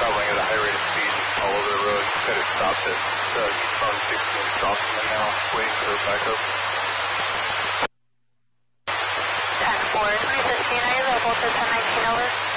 traveling at a high rate of speed all over the road. Got it stopped at Keystone 16 stops and now waiting for backup. 10-4, 2015, are you available to 1019 over?